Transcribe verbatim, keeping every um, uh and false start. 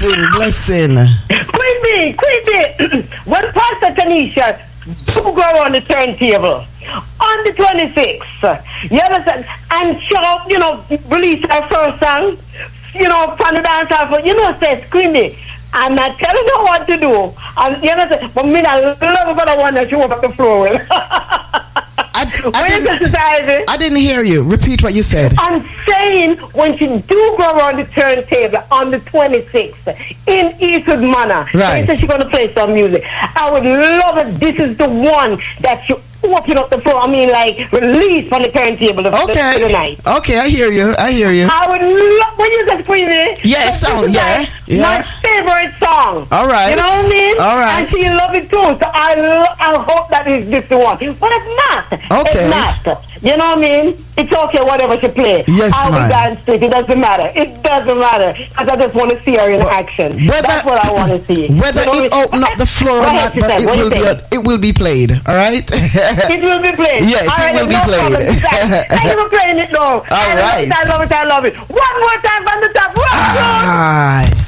Blessing, blessing. Queen Bee, Queen Bee. When Pastor Tanisha do go on the turntable on the twenty-sixth, you understand? And shout, you know, release her first song, you know, from the dance hall, you know, says Queen Bee. I'm not telling her what to do. And you understand? But me, I love about the one that you up the floor with. I, I, didn't, I didn't hear you. Repeat what you said. I'm saying when she do go around the turntable on the twenty-sixth in Eastwood Manor, right. she's going to play some music. I would love it. This is the one that you open up the floor. I mean, like, release from the turntable for okay. the, the night. Okay, I hear you. I hear you. I would love when you just play it. Yeah, it sounds, yeah. Like yeah. my favorite song. All right. You know what I mean? All right. And she love it too. So I, lo- I hope that is this the one. But it's not. Okay. It's not. You know what I mean? It's okay, whatever she play. Yes, I will man. dance to it. It doesn't matter. It doesn't matter. Because I just want to see her in well, action. Whether, That's what I want to see. Whether you know it open up the floor or not, but it will, be a, it will be played. All right? It will be played. Yes, all it right, will be no played. Thank you for playing it, though. All I right. Love it, I love it. I love it. One more time from the top. One, ah.